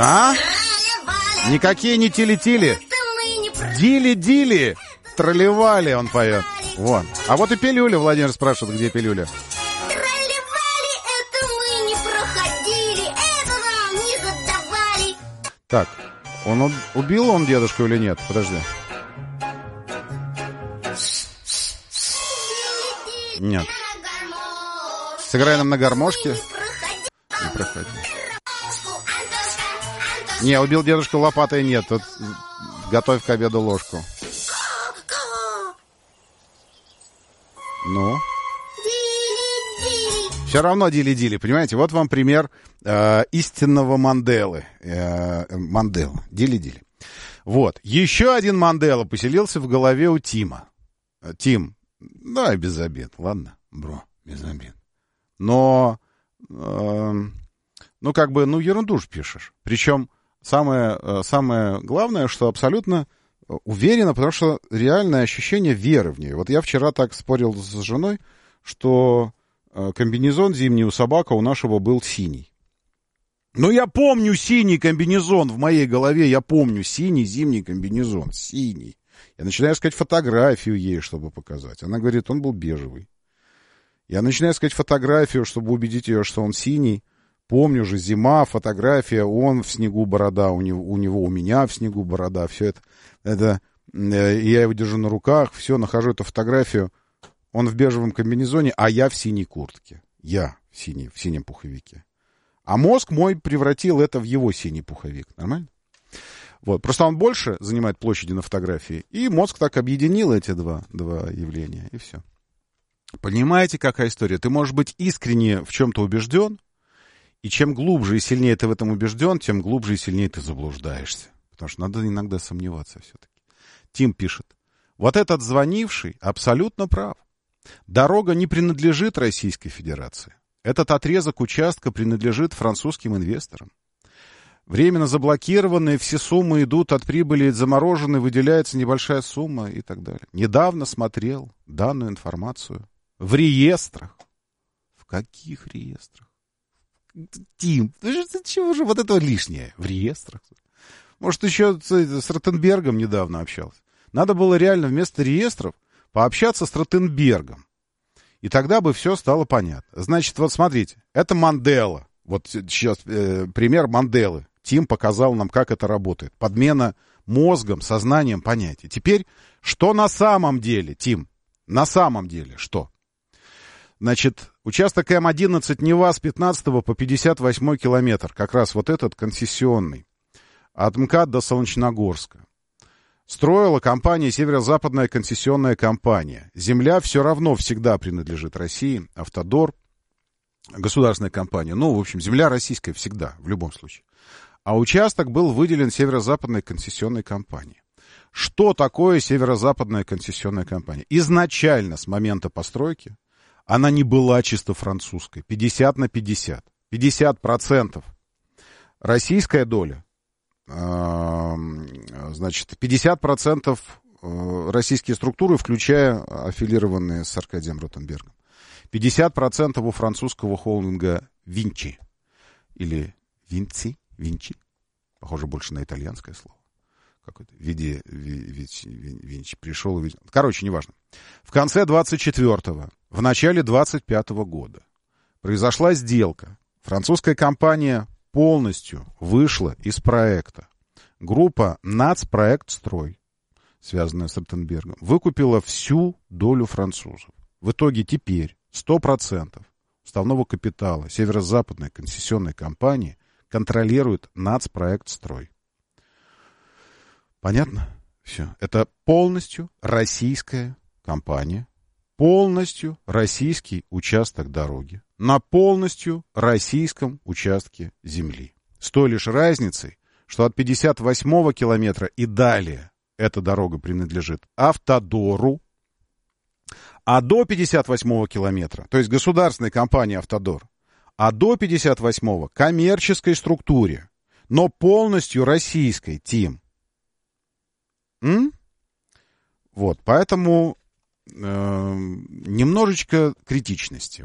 А? Никакие не тили-тили. Дили-дили. Тролливали, он поет. Вон. А вот и пилюля, Владимир спрашивает, где пилюля. Тролливали, это мы не проходили, это нам не задавали. Так, он убил он дедушку или нет? Подожди. Нет. Сыграй нам на гармошке. Не проходи. Не, убил дедушку лопатой нет. Тут готовь к обеду ложку. Ну? Все равно дили-дили, понимаете? Вот вам пример истинного Манделы. Мандела. Дили-дили. Вот. Еще один Мандела поселился в голове у Тима. Тим, давай без обид, ладно? Бро, без обид. Но, ерунду ж пишешь. Причем самое главное, что абсолютно уверенно, потому что реальное ощущение веры в нее. Вот я вчера так спорил с женой, что комбинезон зимний у собака у нашего был синий. Но я помню синий комбинезон в моей голове, я помню синий зимний комбинезон, синий. Я начинаю искать фотографию ей, чтобы показать. Она говорит, он был бежевый. Я начинаю искать фотографию, чтобы убедить ее, что он синий. Помню же, зима, фотография, он в снегу борода, у меня в снегу борода. Все это я его держу на руках, все, нахожу эту фотографию. Он в бежевом комбинезоне, а я в синей куртке. Я в синем пуховике. А мозг мой превратил это в его синий пуховик. Нормально? Вот. Просто он больше занимает площади на фотографии. И мозг так объединил эти два явления. И все. Понимаете, какая история? Ты можешь быть искренне в чем-то убежден, и чем глубже и сильнее ты в этом убежден, тем глубже и сильнее ты заблуждаешься. Потому что надо иногда сомневаться все-таки. Тим пишет. Вот этот звонивший абсолютно прав. Дорога не принадлежит Российской Федерации. Этот отрезок участка принадлежит французским инвесторам. Временно заблокированные, все суммы идут от прибыли, заморожены, выделяется небольшая сумма и так далее. Недавно смотрел данную информацию в реестрах. В каких реестрах? Тим, чего же вот это лишнее? В реестрах? Может, еще с Ротенбергом недавно общался. Надо было реально вместо реестров пообщаться с Ротенбергом. И тогда бы все стало понятно. Значит, вот смотрите, это Мандела. Вот сейчас пример Манделы. Тим показал нам, как это работает. Подмена мозгом, сознанием понятий. Теперь, что на самом деле, Тим? На самом деле, что? Значит, участок М-11 Нева с 15 по 58 километр. Как раз вот этот концессионный. От МКАД до Солнечногорска. Строила компания Северо-Западная концессионная компания. Земля все равно всегда принадлежит России. Автодор. Государственная компания. Ну, в общем, земля российская всегда, в любом случае. А участок был выделен Северо-Западной концессионной компанией. Что такое Северо-Западная концессионная компания? Изначально, с момента постройки, она не была чисто французской. 50 на 50. 50% российская доля. Значит, 50% российские структуры, включая аффилированные с Аркадием Ротенбергом. 50% у французского холдинга Винчи. Или Винчи. Похоже больше на итальянское слово. Какое-то Винчи пришел и видел. Короче, неважно. В конце 24-го, в начале 25-го года произошла сделка. Французская компания полностью вышла из проекта. Группа «Нацпроектстрой», связанная с Ротенбергом, выкупила всю долю французов. В итоге теперь 100% уставного капитала Северо-Западной концессионной компании контролирует «Нацпроектстрой». Понятно? Все. Это полностью российская компания, полностью российский участок дороги на полностью российском участке земли. С той лишь разницей, что от 58-го километра и далее эта дорога принадлежит Автодору, а до 58-го километра, то есть государственной компании «Автодор», а до 58-го коммерческой структуре, но полностью российской, Тим. Вот, поэтому немножечко критичности.